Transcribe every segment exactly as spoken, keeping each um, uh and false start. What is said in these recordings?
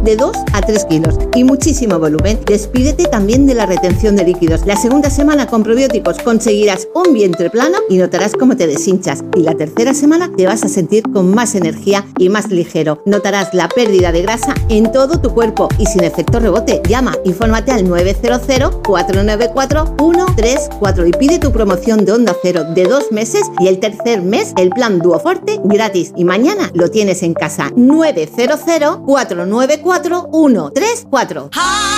de dos a tres kilos y muchísimo volumen. Despídete también de la retención de líquidos. La segunda semana con probióticos conseguirás un vientre plano y notarás cómo te deshinchas. Y la tercera semana te vas a sentir con más energía y más ligero. Notarás la pérdida de grasa en todo tu cuerpo y sin efecto rebote. Llama, infórmate al nueve cero cero, cuatro nueve cuatro, uno tres cuatro y pide tu promoción de Onda Cero de dos meses y el tercer mes el plan Duoforte gratis. Y mañana lo tienes en casa. nueve cero cero, cuatro nueve cuatro, uno tres cuatro.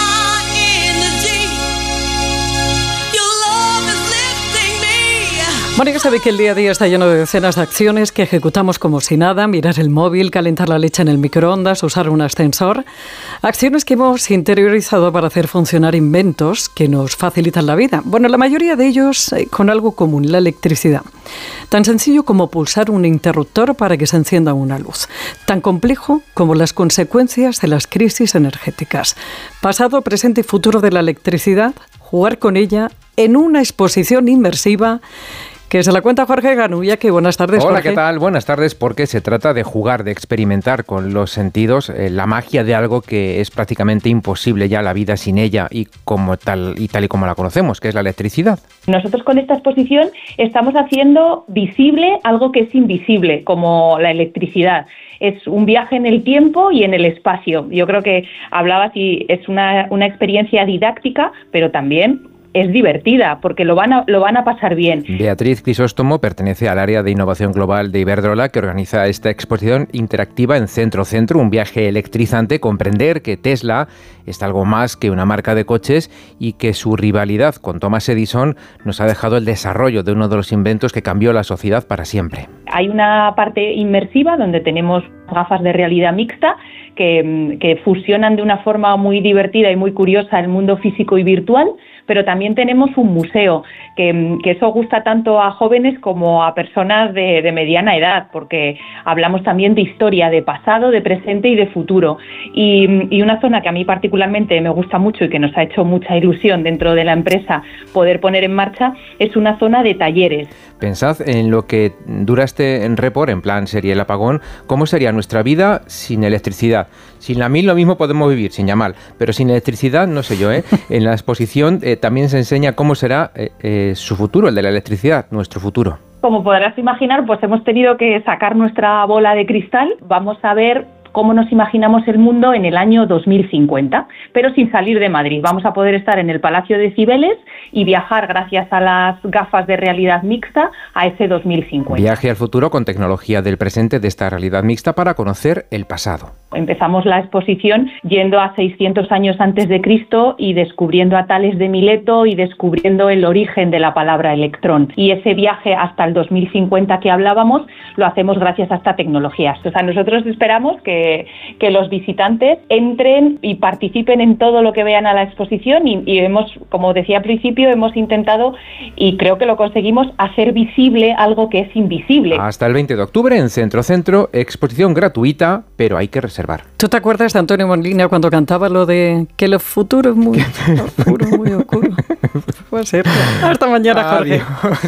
Mónica sabe que el día a día está lleno de decenas de acciones que ejecutamos como si nada: mirar el móvil, calentar la leche en el microondas, usar un ascensor. Acciones que hemos interiorizado para hacer funcionar inventos que nos facilitan la vida. Bueno, la mayoría de ellos eh, con algo común: la electricidad. Tan sencillo como pulsar un interruptor para que se encienda una luz. Tan complejo como las consecuencias de las crisis energéticas. Pasado, presente y futuro de la electricidad, jugar con ella en una exposición inmersiva que se la cuenta Jorge Ganuya. Que buenas tardes, Hola, Jorge. ¿qué tal? Buenas tardes, porque se trata de jugar, de experimentar con los sentidos, eh, la magia de algo que es prácticamente imposible ya la vida sin ella y como tal y tal y como la conocemos, que es la electricidad. Nosotros con esta exposición estamos haciendo visible algo que es invisible, como la electricidad. Es un viaje en el tiempo y en el espacio. Yo creo que hablabas y es una, una experiencia didáctica, pero también es divertida, porque lo van a, lo van a pasar bien. Beatriz Crisóstomo pertenece al área de innovación global de Iberdrola, que organiza esta exposición interactiva en Centro Centro, un viaje electrizante. Comprender que Tesla es algo más que una marca de coches y que su rivalidad con Thomas Edison nos ha dejado el desarrollo de uno de los inventos que cambió la sociedad para siempre. Hay una parte inmersiva donde tenemos gafas de realidad mixta que, que fusionan de una forma muy divertida y muy curiosa el mundo físico y virtual, pero también tenemos un museo, que, que eso gusta tanto a jóvenes como a personas de, de mediana edad, porque hablamos también de historia, de pasado, de presente y de futuro. Y, y una zona que a mí particularmente me gusta mucho y que nos ha hecho mucha ilusión dentro de la empresa poder poner en marcha es una zona de talleres. Pensad en lo que dura este report, en plan serie El Apagón. ¿Cómo sería nuestra vida sin electricidad? Sin la mil lo mismo podemos vivir, sin llamar, pero sin electricidad, no sé yo, ¿eh? En la exposición eh, también se enseña cómo será eh, eh, su futuro, el de la electricidad, nuestro futuro. Como podrás imaginar, pues hemos tenido que sacar nuestra bola de cristal. Vamos a ver cómo nos imaginamos el mundo en el año dos mil cincuenta, pero sin salir de Madrid. Vamos a poder estar en el Palacio de Cibeles y viajar gracias a las gafas de realidad mixta a ese dos mil cincuenta. Viaje al futuro con tecnología del presente de esta realidad mixta para conocer el pasado. Empezamos la exposición yendo a seiscientos años antes de Cristo y descubriendo a Tales de Mileto y descubriendo el origen de la palabra electrón. Y ese viaje hasta el dos mil cincuenta que hablábamos lo hacemos gracias a esta tecnología. O sea, nosotros esperamos que, que los visitantes entren y participen en todo lo que vean a la exposición y, y hemos, como decía al principio, hemos intentado, y creo que lo conseguimos, hacer visible algo que es invisible. Hasta el veinte de octubre en Centro Centro, exposición gratuita, pero hay que reservar. ¿Tú te acuerdas de Antonio Molina cuando cantaba lo de que el futuro es muy oscuro, muy oscuro? Puede ser. Hasta mañana, Jorge.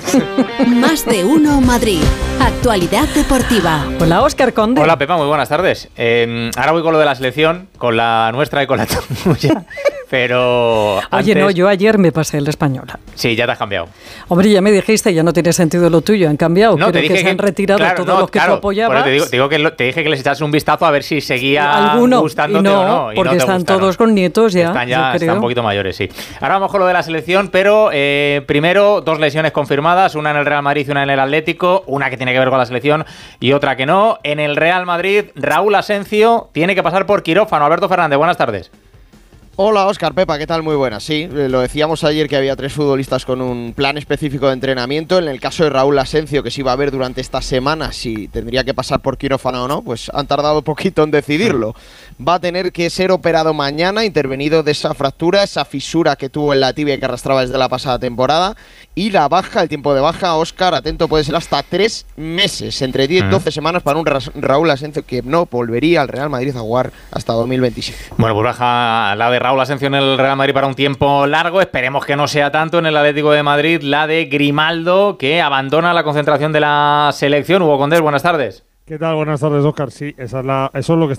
Más de uno Madrid. Actualidad deportiva. Hola, Óscar Conde. Hola, Pepa, muy buenas tardes. Eh, ahora voy con lo de la selección, con la nuestra y con la tuya. Pero Oye, antes... no, yo ayer me pasé el Española. Sí, ya te has cambiado. Hombre, ya me dijiste, ya no tiene sentido lo tuyo, han cambiado. No, Creo te dije que se que, han retirado claro, todos no, los que claro, tú apoyabas. Te digo, te digo que lo, te dije que les echases un vistazo a ver si seguía Alguno, gustándote y no, o no. Y porque no te están gustaron. todos con nietos ya. Están ya yo creo. están un poquito mayores, sí. Ahora vamos con lo de la selección, pero eh, primero dos lesiones confirmadas, una en el Real Madrid y una en el Atlético, una que tiene que ver con la selección y otra que no. En el Real Madrid, Raúl Asencio tiene que pasar por quirófano. Alberto Fernández, buenas tardes. Hola Óscar, Pepa, ¿qué tal? Muy buenas. Sí, lo decíamos ayer que había tres futbolistas con un plan específico de entrenamiento. En el caso de Raúl Asencio, que se iba a ver durante esta semana si tendría que pasar por quirófano o no, pues han tardado poquito en decidirlo. Va a tener que ser operado mañana, intervenido de esa fractura, esa fisura que tuvo en la tibia que arrastraba desde la pasada temporada. Y la baja, el tiempo de baja, Óscar, atento, puede ser hasta tres meses, entre diez y doce semanas para un Ra- Raúl Asencio que no volvería al Real Madrid a jugar hasta dos mil veintisiete. Bueno, pues baja la de Raúl Asencio en el Real Madrid para un tiempo largo. Esperemos que no sea tanto en el Atlético de Madrid. La de Grimaldo, que abandona la concentración de la selección. Hugo Condés, buenas tardes. ¿Qué tal? Buenas tardes, Óscar. Sí, esa es la, eso es lo que está